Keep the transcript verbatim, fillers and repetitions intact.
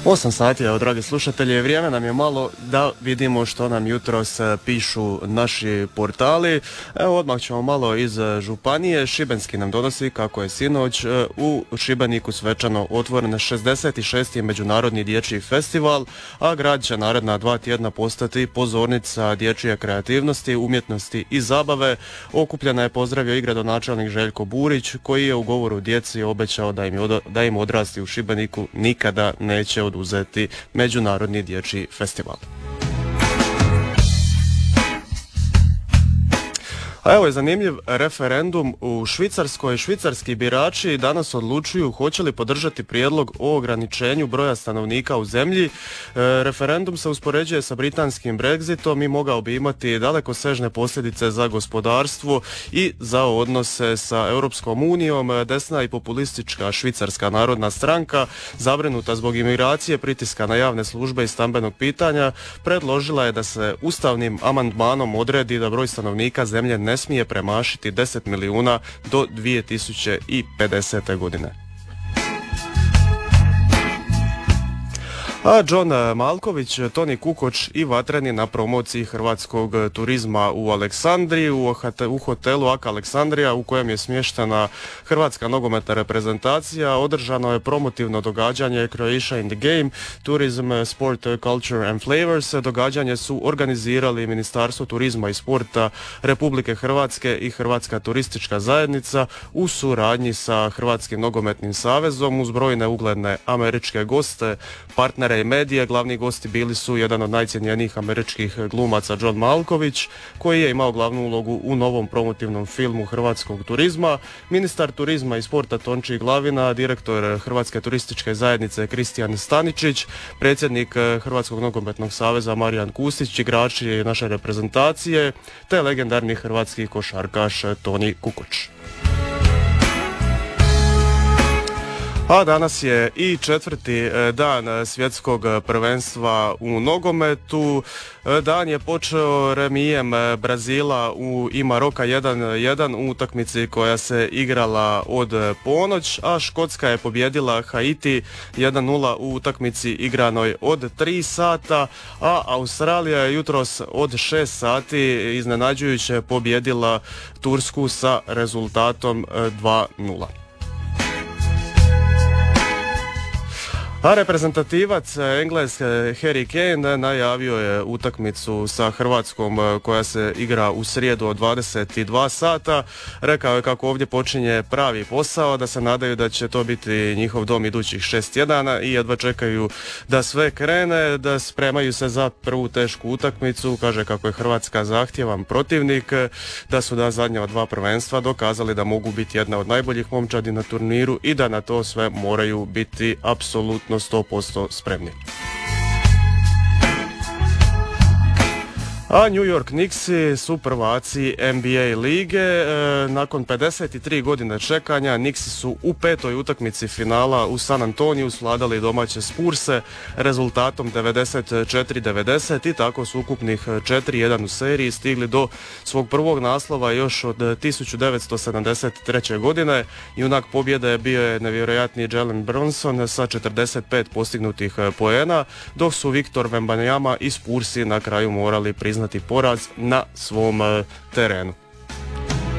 osam sati, evo dragi slušatelji, vrijeme nam je malo da vidimo što nam jutros pišu naši portali. Evo odmah ćemo malo iz županije. Šibenski nam donosi kako je sinoć u Šibeniku svečano otvoren šezdeset šesti. Međunarodni dječji festival, a grad će naredna dva tjedna postati pozornica dječje kreativnosti, umjetnosti i zabave. Okupljena je pozdravio i gradonačelnik Željko Burić, koji je u govoru djeci obećao da im, od, da im odrasti u Šibeniku nikada neće oduzeti Međunarodni dječji festival. A evo je zanimljiv referendum u Švicarskoj. Švicarski birači danas odlučuju hoće li podržati prijedlog o ograničenju broja stanovnika u zemlji. E, referendum se uspoređuje sa britanskim Brexitom i mogao bi imati dalekosežne posljedice za gospodarstvo i za odnose sa Europskom unijom. Desna i populistička Švicarska narodna stranka, zabrinuta zbog imigracije, pritiska na javne službe i stambenog pitanja, predložila je da se ustavnim amandmanom odredi da broj stanovnika zemlje ne smije premašiti deset milijuna do dvije tisuće pedesete. godine. A John Malković, Toni Kukoč i Vatreni na promociji hrvatskog turizma u Aleksandriji, u hotelu Aka Aleksandrija, u kojem je smještena hrvatska nogometna reprezentacija. Održano je promotivno događanje Croatia in the Game, Tourism, Sport, Culture and Flavors. Događanje su organizirali Ministarstvo turizma i sporta Republike Hrvatske i Hrvatska turistička zajednica u suradnji sa Hrvatskim nogometnim savezom uz brojne ugledne američke goste, partnere i medije. Glavni gosti bili su jedan od najcjenjenijih američkih glumaca John Malković, koji je imao glavnu ulogu u novom promotivnom filmu hrvatskog turizma, ministar turizma i sporta Tonči Glavina, direktor Hrvatske turističke zajednice Kristijan Staničić, predsjednik Hrvatskog nogometnog saveza Marijan Kustić, igrači naše reprezentacije, te legendarni hrvatski košarkaš Toni Kukoč. A danas je i četvrti dan svjetskog prvenstva u nogometu. Dan je počeo remijem Brazila u i Maroka jedan jedan u utakmici koja se igrala od ponoć, a Škotska je pobjedila Haiti jedan nula u utakmici igranoj od tri sata, a Australija je jutros od šest sati iznenađujuće pobjedila Tursku sa rezultatom dva nula. A reprezentativac Engleske Harry Kane najavio je utakmicu sa Hrvatskom koja se igra u srijedu od dvadeset dva sata. Rekao je kako ovdje počinje pravi posao, da se nadaju da će to biti njihov dom idućih šest tjedana i jedva čekaju da sve krene, da spremaju se za prvu tešku utakmicu. Kaže kako je Hrvatska zahtjevan protivnik, da su da zadnja dva prvenstva dokazali da mogu biti jedna od najboljih momčadi na turniru i da na to sve moraju biti apsolutno sto posto spremni. A New York Knicksi su prvaci N B A lige. E, nakon pedeset tri godine čekanja Knicksi su u petoj utakmici finala u San Antoniju svladali domaće Spurse rezultatom devedeset četiri devedeset i tako su ukupnih četiri jedan u seriji stigli do svog prvog naslova još od tisuću devetsto sedamdeset treće. godine. Junak pobjede bio je nevjerojatni Jalen Brunson sa četrdeset pet postignutih poena, dok su Victor Wembanyama i Spursi na kraju morali priznati poraz na svom terenu.